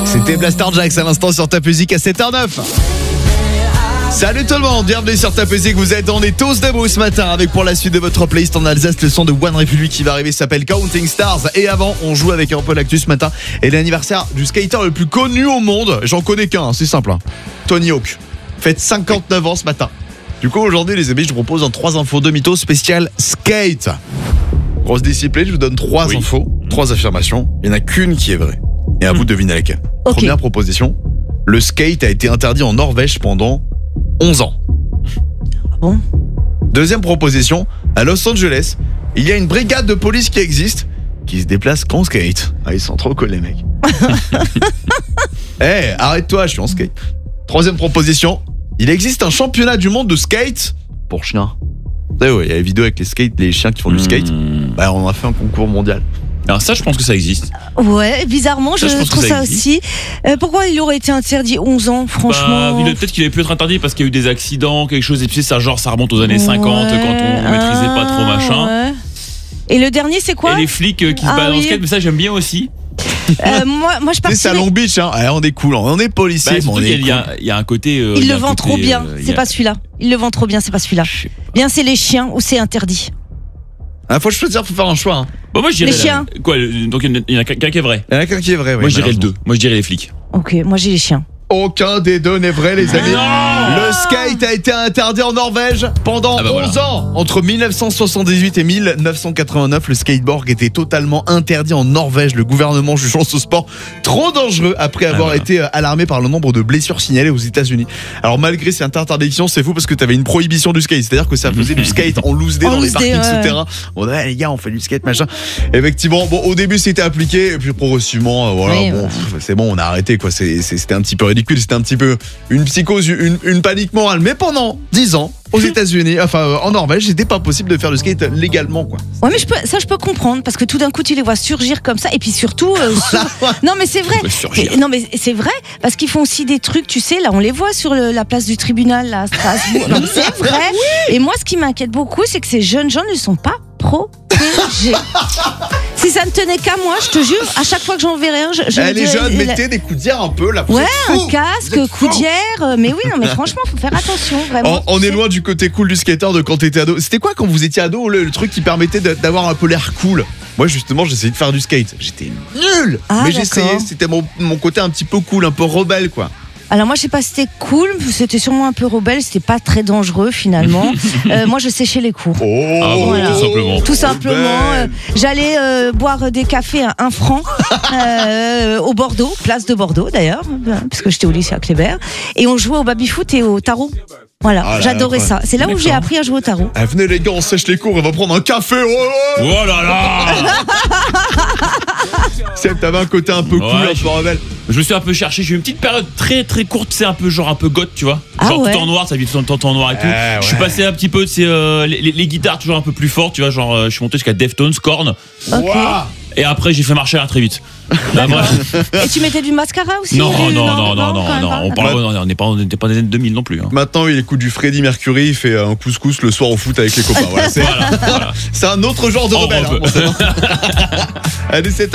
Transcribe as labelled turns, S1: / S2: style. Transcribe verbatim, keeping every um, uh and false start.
S1: C'était Blaster Jax à l'instant sur Top Music à sept heures neuf. Salut tout le monde, bienvenue sur Top Music. Vous êtes, on est tous debout ce matin avec pour la suite de votre playlist en Alsace le son de One Republic qui va arriver, s'appelle Counting Stars. Et avant, on joue avec un peu l'actu ce matin et l'anniversaire du skater le plus connu au monde. J'en connais qu'un, c'est simple, hein. Tony Hawk, fête cinquante-neuf ans ce matin. Du coup aujourd'hui les amis, je vous propose un trois infos de mythos spécial skate. Grosse discipline, je vous donne trois oui. infos, trois affirmations. Il n'y en a qu'une qui est vraie. Et à mmh. vous de deviner laquelle. Okay. Première proposition, le skate a été interdit en Norvège pendant onze ans.
S2: Ah bon ?
S1: Deuxième proposition, à Los Angeles, il y a une brigade de police qui existe, qui se déplace qu'en skate. Ah, ils sont trop cool les mecs. Eh, hey, arrête-toi, je suis en skate. Troisième proposition, il existe un championnat du monde de skate pour chiens. Vous savez, ouais, il y a les vidéos avec les skates, les chiens qui font du skate. Mmh. Bah, on a fait un concours mondial.
S3: Alors ça, je pense que ça existe.
S2: Ouais, bizarrement, ça, je, je trouve ça, ça aussi. Euh, pourquoi il aurait été interdit onze ans, franchement
S3: bah, peut-être qu'il avait pu être interdit parce qu'il y a eu des accidents, quelque chose, et puis ça, genre, ça remonte aux années ouais, cinquante, quand on ne maîtrisait pas trop machin.
S2: Ouais. Et le dernier, c'est quoi ?
S3: Et les flics qui se ah, battent oui. en skate, mais ça, j'aime bien aussi.
S2: Euh, moi, moi je partirais...
S1: C'est à Long Beach, hein. Allez, on est cool, on est policiers.
S3: Bah,
S1: on est
S3: il y, cool. y a un côté. Euh,
S2: il le vend trop bien, euh, c'est a... pas celui-là. Il le vend trop bien, c'est pas celui-là. Bien, c'est les chiens ou c'est interdit.
S1: Ah, faut choisir, faut faire un choix. Hein.
S3: Bon, moi, je dirais
S2: les chiens.
S3: La... Quoi, donc il y en a qu'un qui est vrai.
S1: Il y en a qu'un qui est vrai, oui.
S3: Moi, je dirais le deux. Moi, je dirais les flics.
S2: Ok, moi, j'ai les chiens.
S1: Aucun des deux n'est vrai, les amis.
S3: Non
S1: le skate a été interdit en Norvège pendant ah bah onze voilà. ans. Entre dix-neuf cent soixante-dix-huit et dix-neuf cent quatre-vingt-neuf, le skateboard était totalement interdit en Norvège. Le gouvernement jugeant ce sport trop dangereux après avoir ah voilà. été alarmé par le nombre de blessures signalées aux États-Unis. Alors malgré cette interdiction, c'est fou parce que tu avais une prohibition du skate, c'est-à-dire que ça faisait du skate en loose day dans les parkings ouais. souterrains. On dit les gars, on fait du skate machin. Effectivement, bon au début c'était appliqué et puis progressivement, euh, voilà, oui, bon, ouais. pff, c'est bon, on a arrêté quoi. C'est, c'est, c'était un petit peu ridicule, c'était un petit peu une psychose, une, une panique morale. Mais pendant dix ans, aux États-Unis, enfin euh, en Norvège, c'était pas possible de faire du skate légalement quoi.
S2: Ouais, mais je peux, ça je peux comprendre parce que tout d'un coup tu les vois surgir comme ça et puis surtout euh, sur... non mais c'est vrai. Non mais c'est vrai parce qu'ils font aussi des trucs, tu sais, là on les voit sur le, la place du tribunal là à Strasbourg. Non, c'est vrai. Oui. Et moi ce qui m'inquiète beaucoup, c'est que ces jeunes gens ne sont pas protégés. Si ça ne tenait qu'à moi, je te jure, à chaque fois que j'en verrai un, je, je
S1: eh,
S2: me
S1: les
S2: dirais,
S1: jeunes,
S2: la...
S1: mettez des coudières un peu là.
S2: Ouais, un casque, coudière. Mais oui, non, mais franchement, faut faire attention, vraiment.
S1: On, on est loin du côté cool du skater de quand t'étais ado. C'était quoi quand vous étiez ado, le, le truc qui permettait de, d'avoir un peu l'air cool? Moi, justement, j'essayais de faire du skate. J'étais nul,
S2: ah,
S1: mais
S2: d'accord.
S1: j'essayais. C'était mon, mon côté un petit peu cool, un peu rebelle, quoi.
S2: Alors moi je sais pas si c'était cool, c'était sûrement un peu rebelle, c'était pas très dangereux finalement. euh, moi je séchais les cours.
S1: Oh,
S3: ah bon, voilà. Tout simplement.
S2: Tout simplement. Euh, j'allais euh, boire des cafés à un franc euh, au Bordeaux, place de Bordeaux d'ailleurs, puisque j'étais au lycée à Kléber, et on jouait au baby-foot et au tarot. Voilà, ah là, j'adorais là, ça. C'est là où j'ai appris à jouer au tarot.
S1: Ah, venez les gars, on sèche les cours, on va prendre un café. Oh,
S3: oh là là.
S1: C'est, t'avais un côté un peu cool, ouais, un peu rebelle.
S3: Je me suis un peu cherché, j'ai eu une petite période très très courte, c'est un peu genre un peu goth, tu vois.
S2: Ah
S3: genre
S2: ouais.
S3: tout en noir, ça vit tout en noir et tout. Euh, je suis ouais. passé un petit peu, c'est euh, les, les, les guitares toujours un peu plus fortes, tu vois, genre euh, je suis monté jusqu'à Deftones, Korn.
S2: Okay. Wow.
S3: Et après j'ai fait marcher très vite.
S2: Là, et tu mettais du mascara aussi?
S3: Non, non, non, non, non, non, non, on parle, on n'est pas, on n'était pas des années deux mille non plus. Hein.
S1: Maintenant, il écoute du Freddie Mercury, il fait un couscous le soir au foot avec les copains. Voilà, c'est, voilà, voilà. C'est un autre genre de rebelle. Hein, bon, allez, c'est